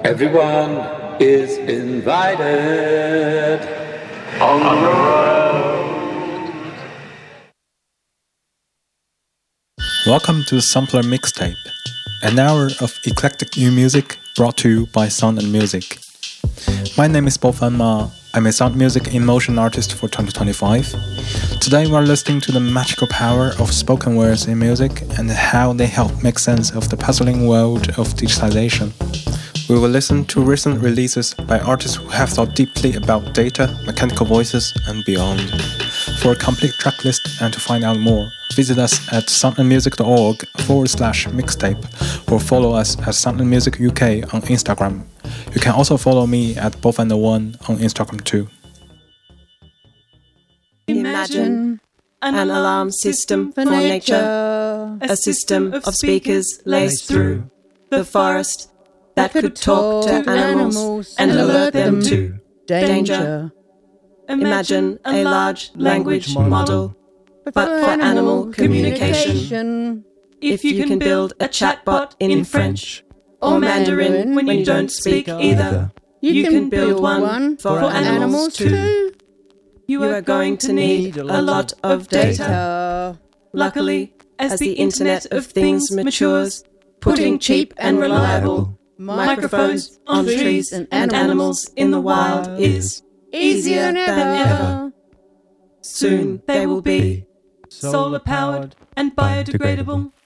Everyone is invited on the road. Welcome to Sampler Mixtape, an hour of eclectic new music brought to you by Sound and Music. My name is Bo-Fan Ma. I'm a sound music in motion artist for 2025. Today we're listening to the magical power of spoken words in music and how they help make sense of the puzzling world of digitization. We will listen to recent releases by artists who have thought deeply about data, mechanical voices, and beyond. For a complete tracklist and to find out more, visit us at soundandmusic.org/mixtape or follow us at Sound&Music UK on Instagram. You can also follow me at Bofan01 on Instagram too. Imagine an alarm system for nature, a system of speakers laced through the forest that could talk to animals and alert them to danger. Imagine a large language model, but for animal communication. If you can build a chatbot in French or Mandarin when you don't speak either, you can build one for animals too. You are going to need a lot of data. Luckily, as the Internet of Things matures, putting cheap and reliable microphones on trees and animals in the wild is easier than ever. Soon they will be solar-powered and biodegradable.